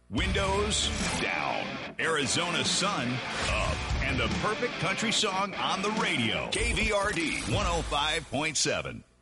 Windows down. Arizona sun up. And the perfect country song on the radio. KVRD 105.7.